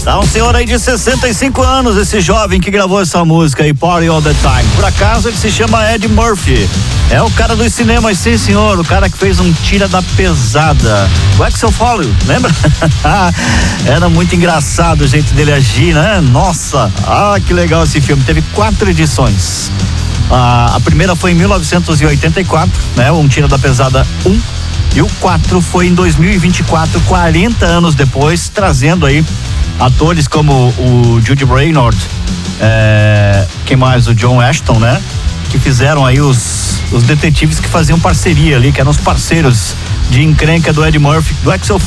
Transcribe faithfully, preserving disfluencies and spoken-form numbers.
Tá um senhor aí de sessenta e cinco anos, esse jovem que gravou essa música aí, Party All The Time. Por acaso ele se chama Eddie Murphy. É o cara dos cinemas, sim senhor, o cara que fez um Tira da Pesada. O Axel Foley, lembra? Era muito engraçado o jeito dele agir, né? Nossa, ah, que legal esse filme. Teve quatro edições. Ah, a primeira foi em mil novecentos e oitenta e quatro, né? Um Tira da Pesada um. E o quatro foi em dois mil e vinte e quatro, quarenta anos depois, trazendo aí atores como o Judy Reynolds, é, quem mais? O John Ashton, né? Que fizeram aí os, os detetives que faziam parceria ali, que eram os parceiros de encrenca do Eddie Murphy, do Axel